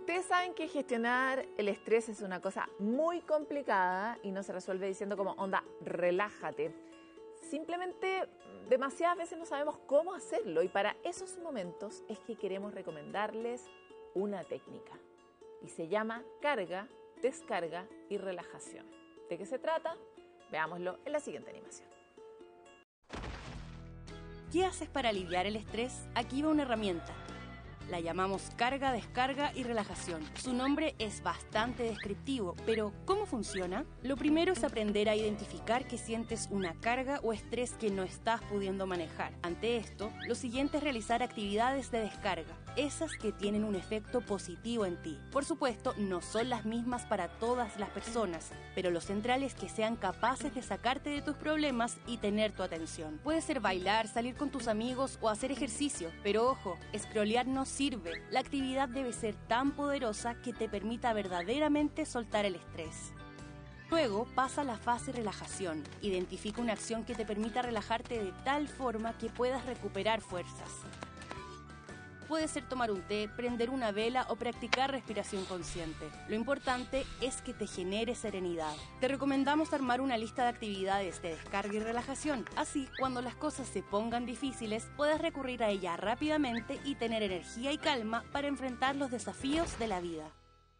Ustedes saben que gestionar el estrés es una cosa muy complicada y no se resuelve diciendo como, onda, relájate. Simplemente demasiadas veces no sabemos cómo hacerlo y para esos momentos es que queremos recomendarles una técnica y se llama carga, descarga y relajación. ¿De qué se trata? Veámoslo en la siguiente animación. ¿Qué haces para aliviar el estrés? Aquí va una herramienta. La llamamos carga, descarga y relajación. Su nombre es bastante descriptivo, pero ¿cómo funciona? Lo primero es aprender a identificar que sientes una carga o estrés que no estás pudiendo manejar. Ante esto, lo siguiente es realizar actividades de descarga, esas que tienen un efecto positivo en ti. Por supuesto, no son las mismas para todas las personas, pero lo central es que sean capaces de sacarte de tus problemas y tener tu atención. Puede ser bailar, salir con tus amigos o hacer ejercicio, pero ojo, scrollear no sirve. La actividad debe ser tan poderosa que te permita verdaderamente soltar el estrés. Luego pasa a la fase relajación. Identifica una acción que te permita relajarte de tal forma que puedas recuperar fuerzas. Puede ser tomar un té, prender una vela o practicar respiración consciente. Lo importante es que te genere serenidad. Te recomendamos armar una lista de actividades de descarga y relajación. Así, cuando las cosas se pongan difíciles, puedas recurrir a ella rápidamente y tener energía y calma para enfrentar los desafíos de la vida.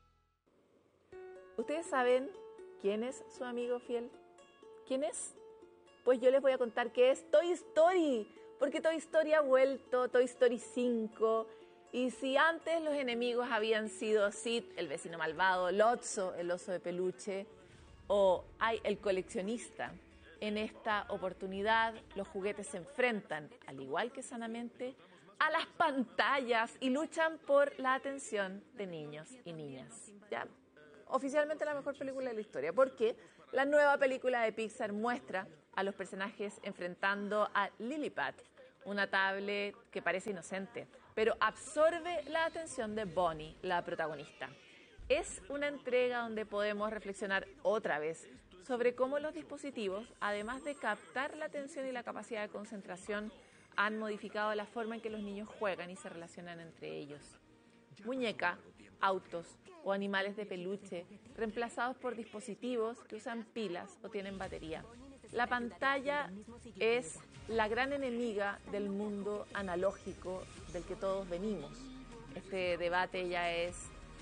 ¿Ustedes saben quién es su amigo fiel? ¿Quién es? Pues yo les voy a contar que es Toy Story. Porque Toy Story ha vuelto, Toy Story 5, y si antes los enemigos habían sido Sid, el vecino malvado, Lotso, el oso de peluche, o el coleccionista, en esta oportunidad los juguetes se enfrentan, al igual que sanamente, a las pantallas y luchan por la atención de niños y niñas. Ya, oficialmente la mejor película de la historia, porque la nueva película de Pixar muestra a los personajes enfrentando a Lilliput, una tablet que parece inocente, pero absorbe la atención de Bonnie, la protagonista. Es una entrega donde podemos reflexionar otra vez sobre cómo los dispositivos, además de captar la atención y la capacidad de concentración, han modificado la forma en que los niños juegan y se relacionan entre ellos. Muñeca, autos o animales de peluche reemplazados por dispositivos que usan pilas o tienen batería. La pantalla es la gran enemiga del mundo analógico del que todos venimos. Este debate ya es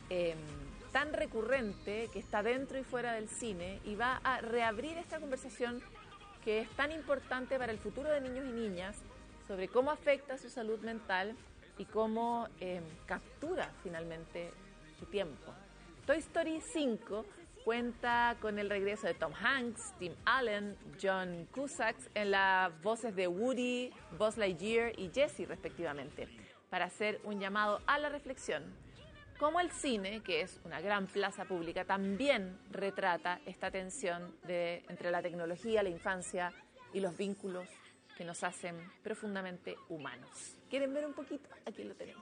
tan recurrente que está dentro y fuera del cine y va a reabrir esta conversación que es tan importante para el futuro de niños y niñas sobre cómo afecta su salud mental y cómo captura finalmente su tiempo. Toy Story 5 cuenta con el regreso de Tom Hanks, Tim Allen, John Cusack en las voces de Woody, Buzz Lightyear y Jessie respectivamente, para hacer un llamado a la reflexión. Como el cine, que es una gran plaza pública, también retrata esta tensión entre la tecnología, la infancia y los vínculos que nos hacen profundamente humanos. ¿Quieren ver un poquito? Aquí lo tenemos.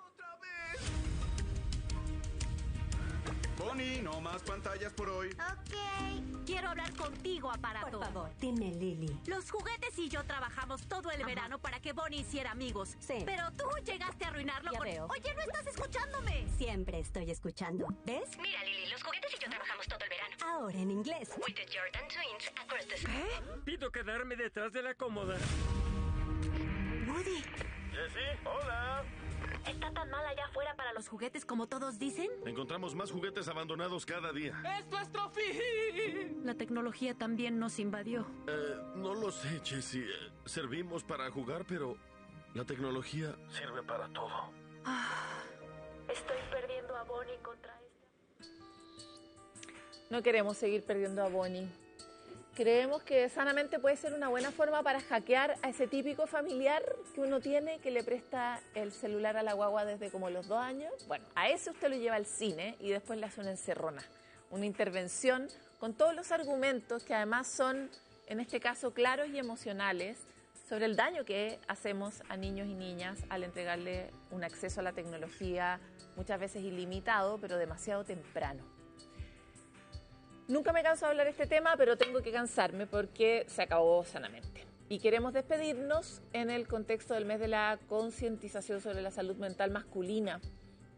Bonnie, no más pantallas por hoy. Ok. Quiero hablar contigo, aparato. Por favor, dime, Lily. Los juguetes y yo trabajamos todo el verano para que Bonnie hiciera amigos. Sí. Pero tú llegaste a arruinarlo Ya con... veo. Oye, no estás escuchándome. Siempre estoy escuchando. ¿Ves? Mira, Lily, los juguetes y yo trabajamos todo el verano. Ahora en inglés. With the Jordan Twins across the sky. Pido quedarme detrás de la cómoda. Woody, Jessie, hola. ¿está tan mal allá afuera para los juguetes como todos dicen? Encontramos más juguetes abandonados cada día. ¡Es nuestro fin! La tecnología también nos invadió. No lo sé, Jessie. Servimos para jugar, pero la tecnología sirve para todo. Estoy perdiendo a Bonnie contra este... No queremos seguir perdiendo a Bonnie. Creemos que sanamente puede ser una buena forma para hackear a ese típico familiar que uno tiene que le presta el celular a la guagua desde como los 2 años. Bueno, a ese usted lo lleva al cine y después le hace una encerrona, una intervención con todos los argumentos que además son, en este caso, claros y emocionales sobre el daño que hacemos a niños y niñas al entregarle un acceso a la tecnología muchas veces ilimitado, pero demasiado temprano. Nunca me canso de hablar de este tema, pero tengo que cansarme porque se acabó sanamente. Y queremos despedirnos en el contexto del mes de la concientización sobre la salud mental masculina,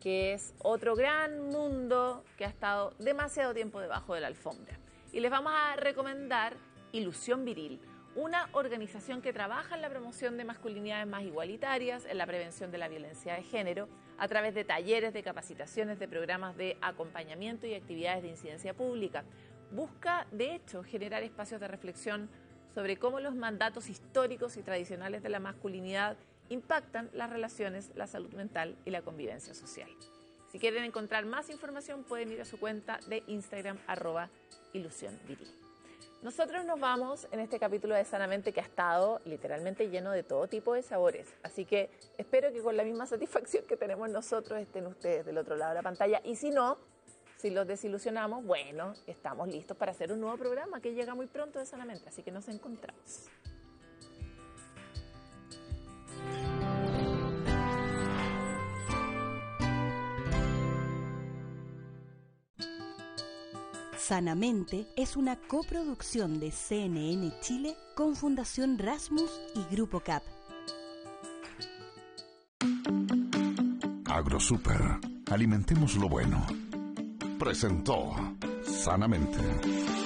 que es otro gran mundo que ha estado demasiado tiempo debajo de la alfombra. Y les vamos a recomendar Ilusión Viril, una organización que trabaja en la promoción de masculinidades más igualitarias, en la prevención de la violencia de género, a través de talleres, de capacitaciones, de programas de acompañamiento y actividades de incidencia pública. Busca, de hecho, generar espacios de reflexión sobre cómo los mandatos históricos y tradicionales de la masculinidad impactan las relaciones, la salud mental y la convivencia social. Si quieren encontrar más información, pueden ir a su cuenta de Instagram, @ilusionviril. Nosotros nos vamos en este capítulo de Sanamente, que ha estado literalmente lleno de todo tipo de sabores. Así que espero que con la misma satisfacción que tenemos nosotros estén ustedes del otro lado de la pantalla. Y si no, si los desilusionamos, bueno, estamos listos para hacer un nuevo programa que llega muy pronto de Sanamente. Así que nos encontramos. Sanamente es una coproducción de CNN Chile con Fundación Rasmus y Grupo CAP. AgroSuper. Alimentemos lo bueno. Presentó Sanamente.